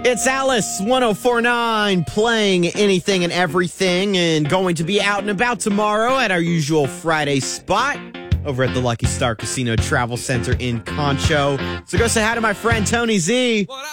It's Alice 1049 playing anything and everything and going to be out and about tomorrow at our usual Friday spot over at the Lucky Star Casino Travel Center in Concho. So go say hi to my friend Tony Z.